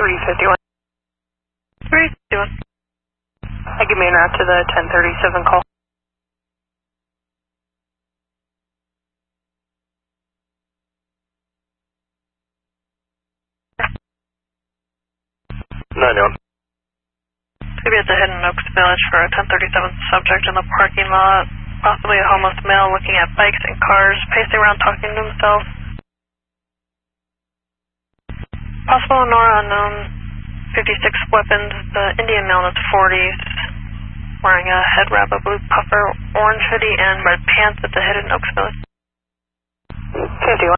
351. 351. I give me an route to the 1037 call. Maybe at the Hidden Oaks Village for a 1037 subject in the parking lot. Possibly a homeless male looking at bikes and cars, pacing around talking to himself. Possible Nora unknown, 56 weapons. The Indian male in his 40s, wearing a head wrap, a blue puffer, orange hoodie, and red pants at the Hidden Oaks Village. 51.